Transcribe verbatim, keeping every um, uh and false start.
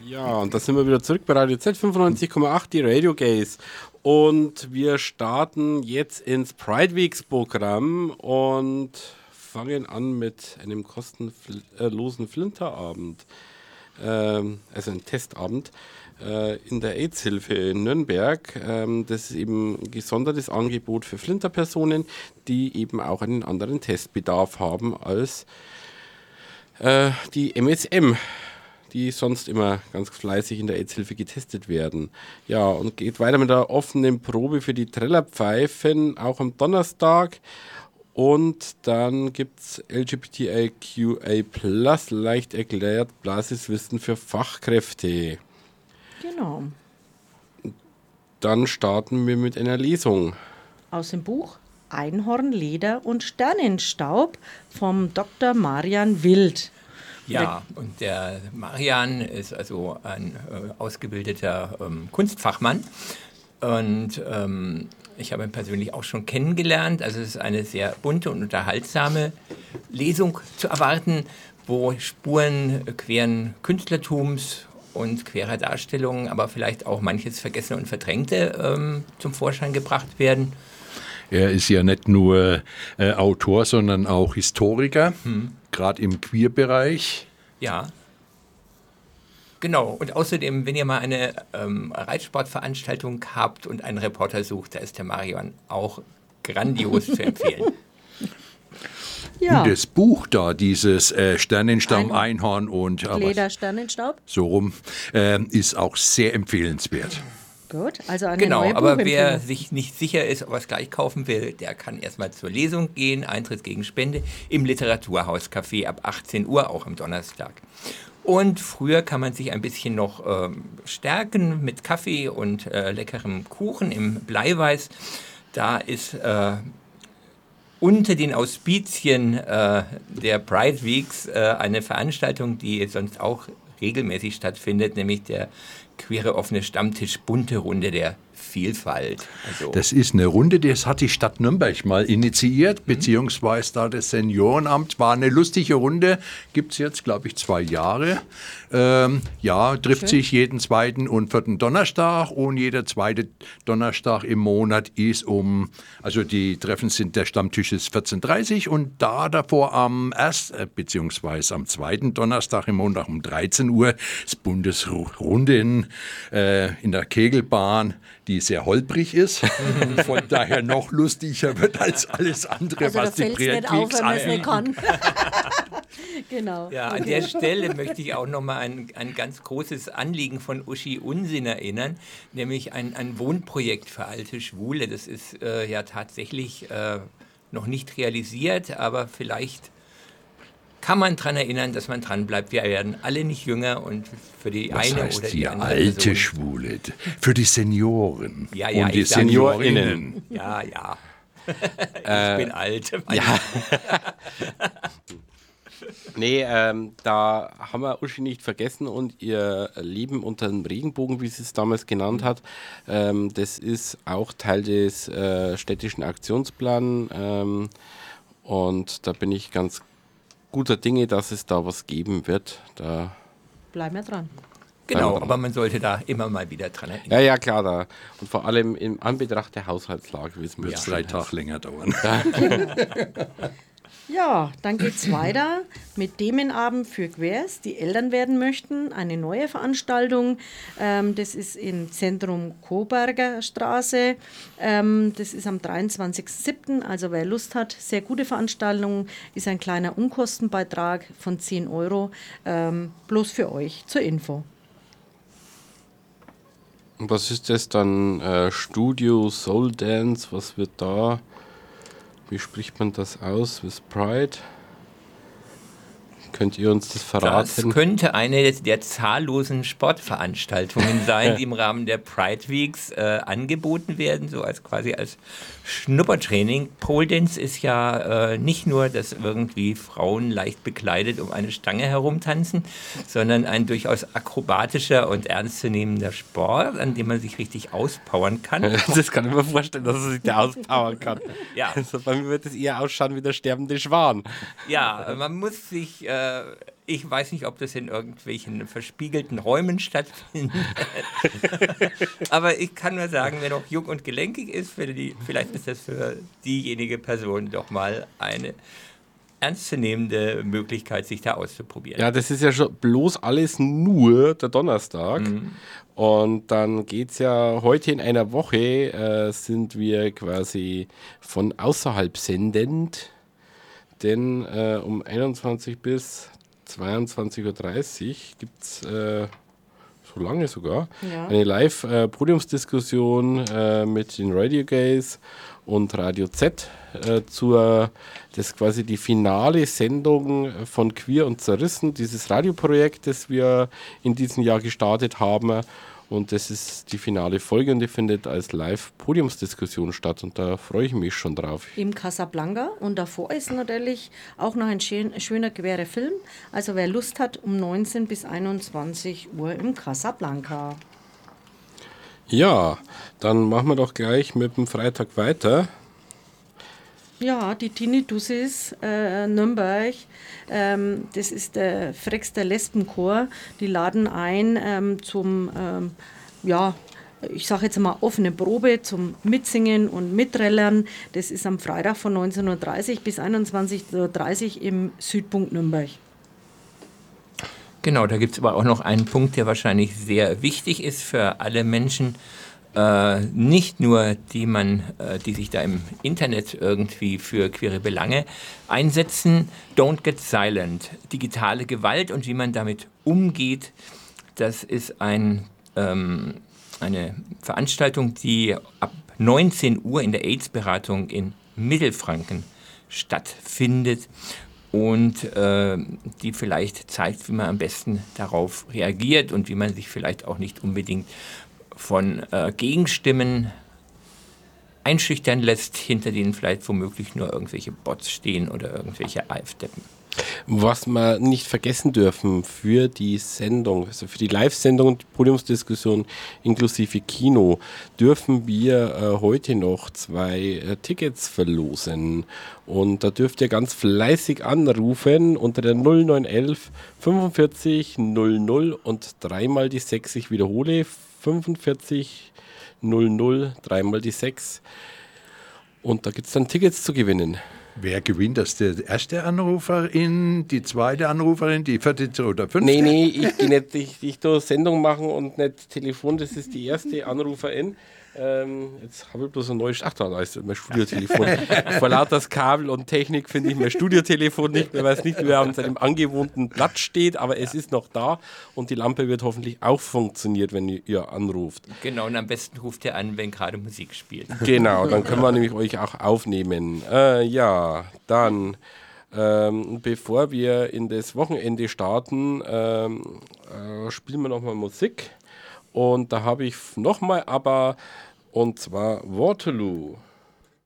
Ja, und da sind wir wieder zurück bei Radio Z fünfundneunzig Komma acht, die Radio Gays. Und wir starten jetzt ins Pride Weeks Programm und fangen an mit einem kostenlosen Flinterabend. Ähm, also ein Testabend äh, in der AIDS-Hilfe in Nürnberg. Ähm, das ist eben ein gesondertes Angebot für Flinterpersonen, die eben auch einen anderen Testbedarf haben als äh, die M S M, die sonst immer ganz fleißig in der AIDS-Hilfe getestet werden. Ja, und geht weiter mit der offenen Probe für die Trellerpfeifen, auch am Donnerstag. Und dann gibt es L G B T I Q A plus, leicht erklärt, Basiswissen für Fachkräfte. Genau. Dann starten wir mit einer Lesung. Aus dem Buch Einhorn, Leder und Sternenstaub vom Doktor Marian Wild. Ja, und der Marian ist also ein äh, ausgebildeter ähm, Kunstfachmann und ähm, ich habe ihn persönlich auch schon kennengelernt. Also es ist eine sehr bunte und unterhaltsame Lesung zu erwarten, wo Spuren queren Künstlertums und querer Darstellungen, aber vielleicht auch manches Vergessene und Verdrängte ähm, zum Vorschein gebracht werden. Er ist ja nicht nur äh, Autor, sondern auch Historiker, hm. gerade im Queer-Bereich. Ja, genau. Und außerdem, wenn ihr mal eine ähm, Reitsportveranstaltung habt und einen Reporter sucht, da ist der Marian auch grandios zu empfehlen. Ja. Und das Buch da, dieses äh, Sternenstaub, Einhorn, Einhorn und Leder, Sternenstaub, so rum, äh, ist auch sehr empfehlenswert. Gut, also eine genau, neue aber wer sich nicht sicher ist, ob er es gleich kaufen will, der kann erstmal zur Lesung gehen, Eintritt gegen Spende, im Literaturhauscafé ab achtzehn Uhr, auch am Donnerstag. Und früher kann man sich ein bisschen noch ähm, stärken mit Kaffee und äh, leckerem Kuchen im Bleiweiß. Da ist äh, unter den Auspizien äh, der Pride Weeks äh, eine Veranstaltung, die sonst auch regelmäßig stattfindet, nämlich der queere offene Stammtisch Bunte Runde der Vielfalt. Also das ist eine Runde, das hat die Stadt Nürnberg mal initiiert, mhm. beziehungsweise da das Seniorenamt. War eine lustige Runde, gibt es jetzt, glaube ich, zwei Jahre. Ähm, ja, trifft Schön. sich jeden zweiten und vierten Donnerstag und jeder zweite Donnerstag im Monat ist um, also die Treffen sind, der Stammtisch ist vierzehn Uhr dreißig und da davor am ersten, beziehungsweise am zweiten Donnerstag im Monat um dreizehn Uhr ist Bundesrunde in, äh, in der Kegelbahn, die sehr holprig ist, von daher noch lustiger wird als alles andere, also was die Pride Weeks kann. Genau. Ja, an der Stelle möchte ich auch nochmal ein, ein ganz großes Anliegen von Uschi Unsinn erinnern, nämlich ein, ein Wohnprojekt für alte Schwule. Das ist äh, ja tatsächlich äh, noch nicht realisiert, aber vielleicht kann man daran erinnern, dass man dran bleibt. Wir werden alle nicht jünger und für die Was eine heißt oder die die andere alte Person. Schwule, für die Senioren ja, ja, und die ich sag Seniorinnen. Ja, ja. ich äh, bin alt. Ja. Nee, ähm, da haben wir Uschi nicht vergessen und ihr Leben unter dem Regenbogen, wie sie es damals genannt hat, ähm, das ist auch Teil des äh, städtischen Aktionsplans ähm, und da bin ich ganz guter Dinge, dass es da was geben wird. Da bleiben wir dran. Genau, aber man sollte da immer mal wieder dran erinnern. Ja, ja, klar, da. Und vor allem im Anbetracht der Haushaltslage wissen wir Wird drei Tage länger dauern. Ja, dann geht's weiter mit Themenabend für Queers, die Eltern werden möchten. Eine neue Veranstaltung. Ähm, das ist im Zentrum Coburger Straße. Ähm, das ist am dreiundzwanzigsten siebten Also wer Lust hat, sehr gute Veranstaltung. Ist ein kleiner Unkostenbeitrag von zehn Euro. Ähm, bloß für euch zur Info. Und was ist das dann? Äh, Studio Soul Dance, was wird da? Wie spricht man das aus? With Pride? Könnt ihr uns das verraten? Das könnte eine der zahllosen Sportveranstaltungen sein, die im Rahmen der Pride Weeks äh, angeboten werden, so als quasi als Schnuppertraining. Pole Dance ist ja äh, nicht nur, dass irgendwie Frauen leicht bekleidet um eine Stange herumtanzen, sondern ein durchaus akrobatischer und ernstzunehmender Sport, an dem man sich richtig auspowern kann. Das kann ich mir vorstellen, dass er sich da auspowern kann. Ja. Also bei mir wird es eher ausschauen wie der sterbende Schwan. Ja, man muss sich äh, Ich weiß nicht, ob das in irgendwelchen verspiegelten Räumen stattfindet. Aber ich kann nur sagen, wer noch jung und gelenkig ist, für die, vielleicht ist das für diejenige Person doch mal eine ernstzunehmende Möglichkeit, sich da auszuprobieren. Ja, das ist ja schon bloß alles nur der Donnerstag. Mhm. Und dann geht es ja heute in einer Woche, äh, sind wir quasi von außerhalb sendend, denn äh, um einundzwanzig bis zweiundzwanzig Uhr dreißig gibt es, äh, so lange sogar, ja. eine Live-Podiumsdiskussion äh, mit den Radio Gays und Radio Z äh, zur, das ist quasi die finale Sendung von Queer und Zerrissen, dieses Radioprojekt, das wir in diesem Jahr gestartet haben. Und das ist die finale Folge und die findet als Live-Podiumsdiskussion statt und da freue ich mich schon drauf. Im Casablanca und davor ist natürlich auch noch ein schön, schöner queerer Film. Also wer Lust hat, um neunzehn bis einundzwanzig Uhr im Casablanca. Ja, dann machen wir doch gleich mit dem Freitag weiter. Ja, die Tinnitussis äh, Nürnberg, ähm, das ist der Frex der Lesbenchor, die laden ein ähm, zum, ähm, ja, ich sage jetzt mal offene Probe zum Mitsingen und Mitrellern. Das ist am Freitag von neunzehn Uhr dreißig bis einundzwanzig Uhr dreißig im Südpunkt Nürnberg. Genau, da gibt es aber auch noch einen Punkt, der wahrscheinlich sehr wichtig ist für alle Menschen, Äh, nicht nur die, man, äh, die sich da im Internet irgendwie für queere Belange einsetzen. Don't get silent. Digitale Gewalt und wie man damit umgeht, das ist ein, ähm, eine Veranstaltung, die ab neunzehn Uhr in der AIDS-Beratung in Mittelfranken stattfindet und äh, die vielleicht zeigt, wie man am besten darauf reagiert und wie man sich vielleicht auch nicht unbedingt von äh, Gegenstimmen einschüchtern lässt, hinter denen vielleicht womöglich nur irgendwelche Bots stehen oder irgendwelche A F D-Deppen. Was wir nicht vergessen dürfen für die Sendung, also für die Live-Sendung und die Podiumsdiskussion inklusive Kino, dürfen wir äh, heute noch zwei äh, Tickets verlosen. Und da dürft ihr ganz fleißig anrufen unter der null neun elf fünfundvierzig null null und dreimal die sechs. Ich wiederhole, fünfundvierzig null null, dreimal die sechs. Und da gibt es dann Tickets zu gewinnen. Wer gewinnt das? Die erste Anruferin, die zweite Anruferin, die vierte oder fünfte? Nee, nee, ich gehe nicht, ich, ich tue Sendung machen und nicht Telefon, das ist die erste Anruferin. Ähm, jetzt habe ich bloß ein neues, ach da ist mein Studiotelefon. Vor lauter Kabel und Technik finde ich mein Studiotelefon nicht mehr, weil es nicht mehr an seinem angewohnten Platz steht, aber es ist noch da und die Lampe wird hoffentlich auch funktionieren, wenn ihr, ihr anruft. Genau, und am besten ruft ihr an, wenn gerade Musik spielt. Genau, dann können wir nämlich euch auch aufnehmen. Äh, ja, dann, ähm, bevor wir in das Wochenende starten, ähm, äh, spielen wir nochmal Musik. Und da habe ich nochmal aber, und zwar Waterloo.